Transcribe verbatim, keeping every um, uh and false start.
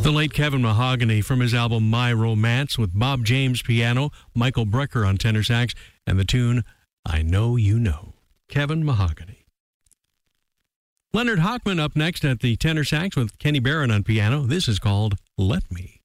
The late Kevin Mahogany from his album My Romance with Bob James piano, Michael Brecker on tenor sax, and the tune I Know You Know. Kevin Mahogany. Leonard Hochman up next at the tenor sax with Kenny Barron on piano. This is called Let Me.